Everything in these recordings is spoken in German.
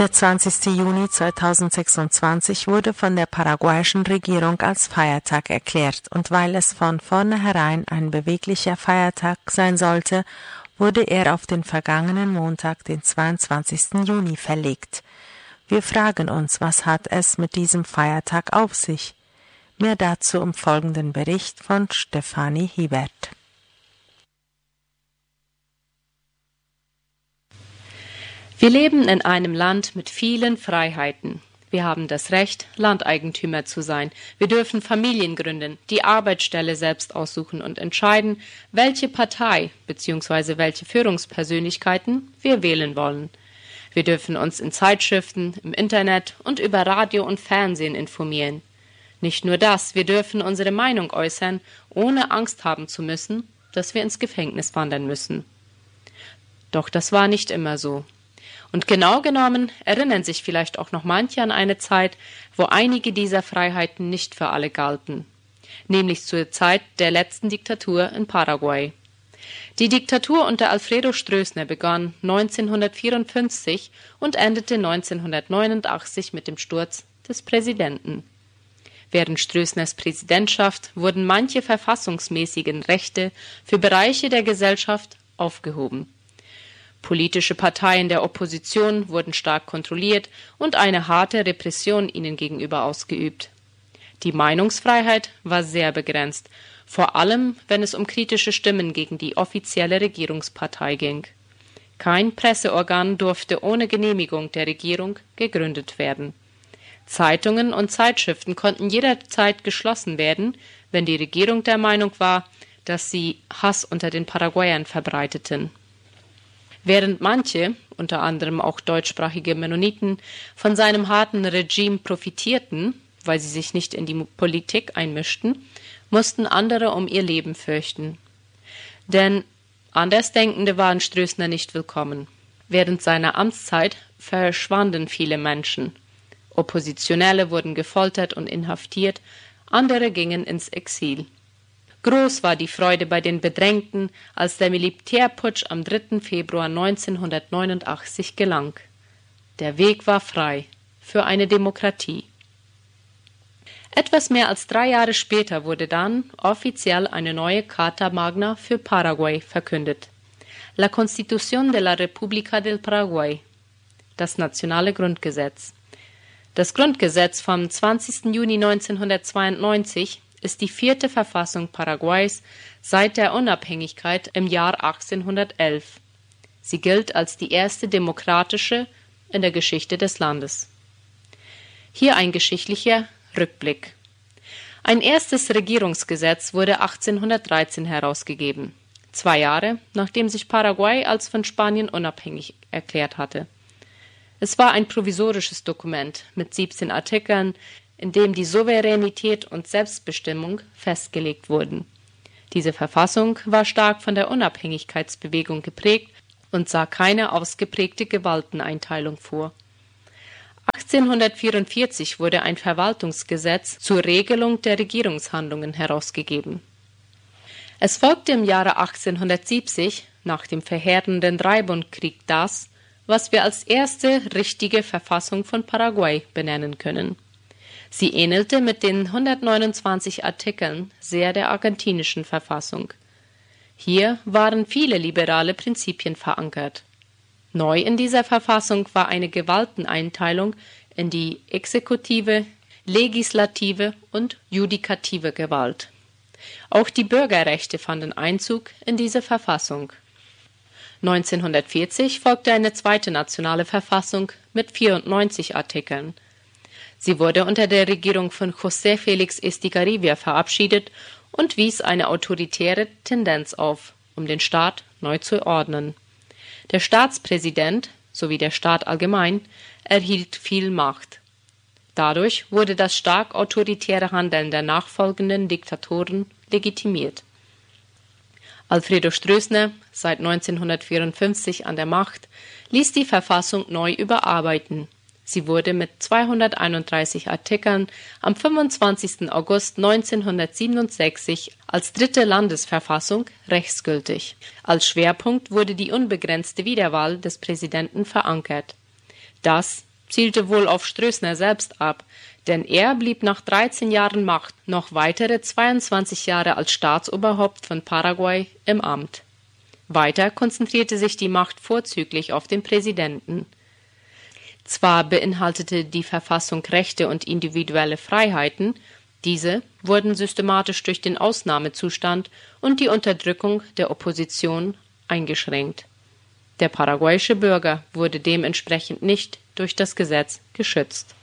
Der 20. Juni 2026 wurde von der paraguayischen Regierung als Feiertag erklärt, und weil es von vornherein ein beweglicher Feiertag sein sollte, wurde er auf den vergangenen Montag, den 22. Juni, verlegt. Wir fragen uns, was hat es mit diesem Feiertag auf sich? Mehr dazu im folgenden Bericht von Stefanie Hiebert. Wir leben in einem Land mit vielen Freiheiten. Wir haben das Recht, Landeigentümer zu sein. Wir dürfen Familien gründen, die Arbeitsstelle selbst aussuchen und entscheiden, welche Partei bzw. welche Führungspersönlichkeiten wir wählen wollen. Wir dürfen uns in Zeitschriften, im Internet und über Radio und Fernsehen informieren. Nicht nur das, wir dürfen unsere Meinung äußern, ohne Angst haben zu müssen, dass wir ins Gefängnis wandern müssen. Doch das war nicht immer so. Und genau genommen erinnern sich vielleicht auch noch manche an eine Zeit, wo einige dieser Freiheiten nicht für alle galten, nämlich zur Zeit der letzten Diktatur in Paraguay. Die Diktatur unter Alfredo Stroessner begann 1954 und endete 1989 mit dem Sturz des Präsidenten. Während Stroessners Präsidentschaft wurden manche verfassungsmäßigen Rechte für Bereiche der Gesellschaft aufgehoben. Politische Parteien der Opposition wurden stark kontrolliert und eine harte Repression ihnen gegenüber ausgeübt. Die Meinungsfreiheit war sehr begrenzt, vor allem wenn es um kritische Stimmen gegen die offizielle Regierungspartei ging. Kein Presseorgan durfte ohne Genehmigung der Regierung gegründet werden. Zeitungen und Zeitschriften konnten jederzeit geschlossen werden, wenn die Regierung der Meinung war, dass sie Hass unter den Paraguayern verbreiteten. Während manche, unter anderem auch deutschsprachige Mennoniten, von seinem harten Regime profitierten, weil sie sich nicht in die Politik einmischten, mussten andere um ihr Leben fürchten. Denn Andersdenkende waren Stroessner nicht willkommen. Während seiner Amtszeit verschwanden viele Menschen. Oppositionelle wurden gefoltert und inhaftiert, andere gingen ins Exil. Groß war die Freude bei den Bedrängten, als der Militärputsch am 3. Februar 1989 gelang. Der Weg war frei für eine Demokratie. Etwas mehr als 3 Jahre später wurde dann offiziell eine neue Carta Magna für Paraguay verkündet. La Constitución de la República del Paraguay, das nationale Grundgesetz. Das Grundgesetz vom 20. Juni 1992 ist die 4. Verfassung Paraguays seit der Unabhängigkeit im Jahr 1811. Sie gilt als die erste demokratische in der Geschichte des Landes. Hier ein geschichtlicher Rückblick. Ein erstes Regierungsgesetz wurde 1813 herausgegeben, 2 Jahre nachdem sich Paraguay als von Spanien unabhängig erklärt hatte. Es war ein provisorisches Dokument mit 17 Artikeln, in dem die Souveränität und Selbstbestimmung festgelegt wurden. Diese Verfassung war stark von der Unabhängigkeitsbewegung geprägt und sah keine ausgeprägte Gewalteneinteilung vor. 1844 wurde ein Verwaltungsgesetz zur Regelung der Regierungshandlungen herausgegeben. Es folgte im Jahre 1870 nach dem verheerenden Dreibundkrieg das, was wir als erste richtige Verfassung von Paraguay benennen können. Sie ähnelte mit den 129 Artikeln sehr der argentinischen Verfassung. Hier waren viele liberale Prinzipien verankert. Neu in dieser Verfassung war eine Gewalteneinteilung in die exekutive, legislative und judikative Gewalt. Auch die Bürgerrechte fanden Einzug in diese Verfassung. 1940 folgte eine zweite nationale Verfassung mit 94 Artikeln. Sie wurde unter der Regierung von José Félix Estigarribia verabschiedet und wies eine autoritäre Tendenz auf, um den Staat neu zu ordnen. Der Staatspräsident sowie der Staat allgemein erhielt viel Macht. Dadurch wurde das stark autoritäre Handeln der nachfolgenden Diktatoren legitimiert. Alfredo Stroessner, seit 1954 an der Macht, ließ die Verfassung neu überarbeiten. Sie wurde mit 231 Artikeln am 25. August 1967 als 3. Landesverfassung rechtsgültig. Als Schwerpunkt wurde die unbegrenzte Wiederwahl des Präsidenten verankert. Das zielte wohl auf Stroessner selbst ab, denn er blieb nach 13 Jahren Macht noch weitere 22 Jahre als Staatsoberhaupt von Paraguay im Amt. Weiter konzentrierte sich die Macht vorzüglich auf den Präsidenten. Zwar beinhaltete die Verfassung Rechte und individuelle Freiheiten, diese wurden systematisch durch den Ausnahmezustand und die Unterdrückung der Opposition eingeschränkt. Der paraguayische Bürger wurde dementsprechend nicht durch das Gesetz geschützt.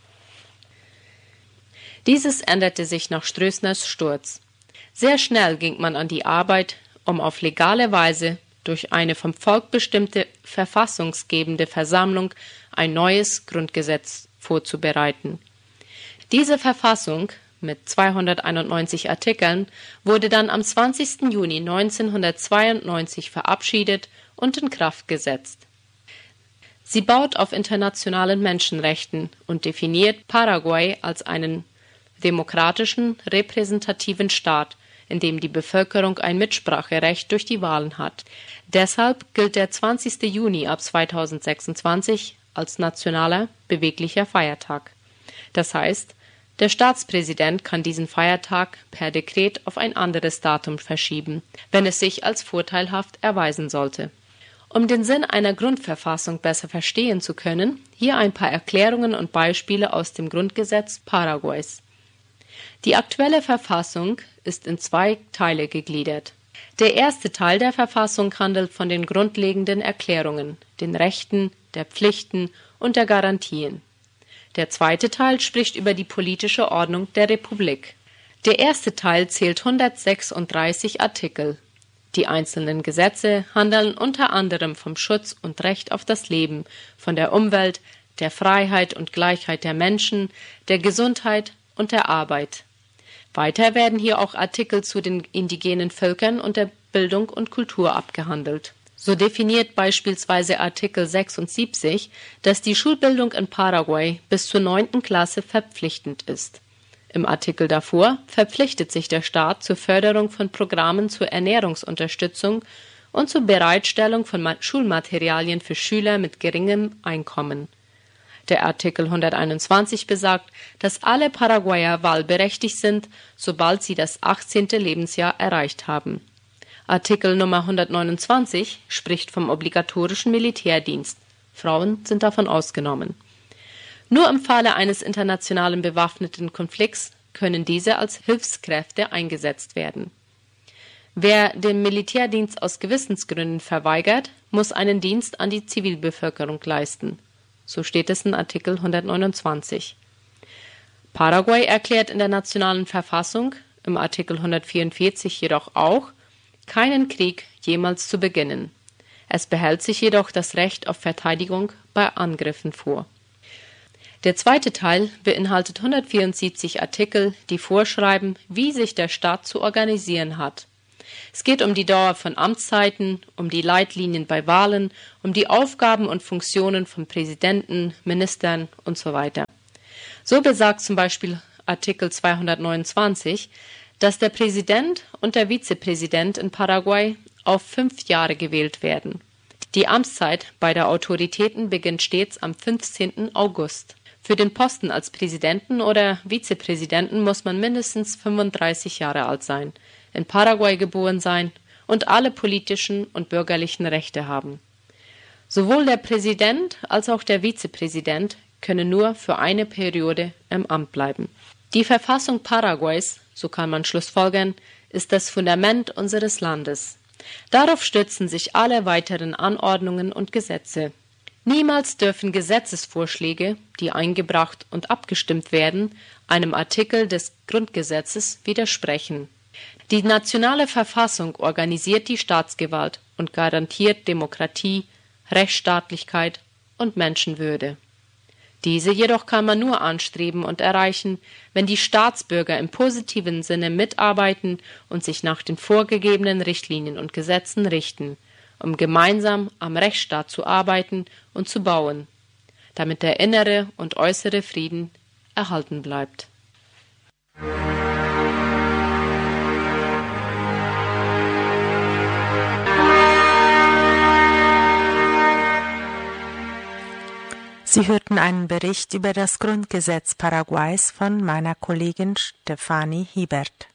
Dieses änderte sich nach Stroessners Sturz. Sehr schnell ging man an die Arbeit, um auf legale Weise durch eine vom Volk bestimmte verfassungsgebende Versammlung ein neues Grundgesetz vorzubereiten. Diese Verfassung mit 291 Artikeln wurde dann am 20. Juni 1992 verabschiedet und in Kraft gesetzt. Sie baut auf internationalen Menschenrechten und definiert Paraguay als einen demokratischen, repräsentativen Staat, in dem die Bevölkerung ein Mitspracherecht durch die Wahlen hat. Deshalb gilt der 20. Juni ab 2026 als nationaler, beweglicher Feiertag. Das heißt, der Staatspräsident kann diesen Feiertag per Dekret auf ein anderes Datum verschieben, wenn es sich als vorteilhaft erweisen sollte. Um den Sinn einer Grundverfassung besser verstehen zu können, hier ein paar Erklärungen und Beispiele aus dem Grundgesetz Paraguays. Die aktuelle Verfassung ist in 2 Teile gegliedert. Der erste Teil der Verfassung handelt von den grundlegenden Erklärungen, den Rechten, der Pflichten und der Garantien. Der zweite Teil spricht über die politische Ordnung der Republik. Der erste Teil zählt 136 Artikel. Die einzelnen Gesetze handeln unter anderem vom Schutz und Recht auf das Leben, von der Umwelt, der Freiheit und Gleichheit der Menschen, der Gesundheit und der Arbeit. Weiter werden hier auch Artikel zu den indigenen Völkern und der Bildung und Kultur abgehandelt. So definiert beispielsweise Artikel 76, dass die Schulbildung in Paraguay bis zur 9. Klasse verpflichtend ist. Im Artikel davor verpflichtet sich der Staat zur Förderung von Programmen zur Ernährungsunterstützung und zur Bereitstellung von Schulmaterialien für Schüler mit geringem Einkommen. Der Artikel 121 besagt, dass alle Paraguayer wahlberechtigt sind, sobald sie das 18. Lebensjahr erreicht haben. Artikel Nummer 129 spricht vom obligatorischen Militärdienst. Frauen sind davon ausgenommen. Nur im Falle eines internationalen bewaffneten Konflikts können diese als Hilfskräfte eingesetzt werden. Wer den Militärdienst aus Gewissensgründen verweigert, muss einen Dienst an die Zivilbevölkerung leisten. So steht es in Artikel 129. Paraguay erklärt in der nationalen Verfassung, im Artikel 144 jedoch auch, keinen Krieg jemals zu beginnen. Es behält sich jedoch das Recht auf Verteidigung bei Angriffen vor. Der zweite Teil beinhaltet 174 Artikel, die vorschreiben, wie sich der Staat zu organisieren hat. Es geht um die Dauer von Amtszeiten, um die Leitlinien bei Wahlen, um die Aufgaben und Funktionen von Präsidenten, Ministern usw. So besagt zum Beispiel Artikel 229, dass der Präsident und der Vizepräsident in Paraguay auf 5 Jahre gewählt werden. Die Amtszeit beider Autoritäten beginnt stets am 15. August. Für den Posten als Präsidenten oder Vizepräsidenten muss man mindestens 35 Jahre alt sein, in Paraguay geboren sein und alle politischen und bürgerlichen Rechte haben. Sowohl der Präsident als auch der Vizepräsident können nur für eine Periode im Amt bleiben. Die Verfassung Paraguays, so kann man schlussfolgern, ist das Fundament unseres Landes. Darauf stützen sich alle weiteren Anordnungen und Gesetze. Niemals dürfen Gesetzesvorschläge, die eingebracht und abgestimmt werden, einem Artikel des Grundgesetzes widersprechen. Die nationale Verfassung organisiert die Staatsgewalt und garantiert Demokratie, Rechtsstaatlichkeit und Menschenwürde. Diese jedoch kann man nur anstreben und erreichen, wenn die Staatsbürger im positiven Sinne mitarbeiten und sich nach den vorgegebenen Richtlinien und Gesetzen richten, um gemeinsam am Rechtsstaat zu arbeiten und zu bauen, damit der innere und äußere Frieden erhalten bleibt. Sie hörten einen Bericht über das Grundgesetz Paraguays von meiner Kollegin Stefanie Hiebert.